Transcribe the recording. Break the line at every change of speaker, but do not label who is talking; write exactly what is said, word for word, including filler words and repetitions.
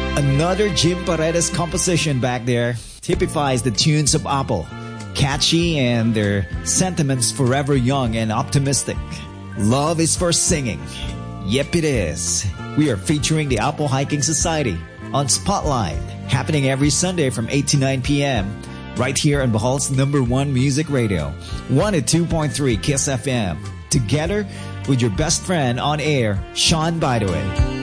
Another Jim Paredes composition back there typifies the tunes of Apple. Catchy and their sentiments forever young and optimistic. Love is for singing. Yep, it is. We are featuring the Apple Hiking Society on Spotlight, happening every Sunday from eight to nine p.m. right here on Bohol's number one music radio, one oh two point three Kiss F M. Together with your best friend on air, Sean Bidaway.